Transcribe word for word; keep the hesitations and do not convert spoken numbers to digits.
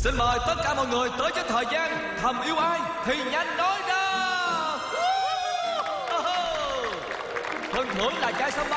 Xin mời tất cả mọi người tới với thời gian thầm yêu ai thì nhanh nói ra. Phần thưởng là chai sâm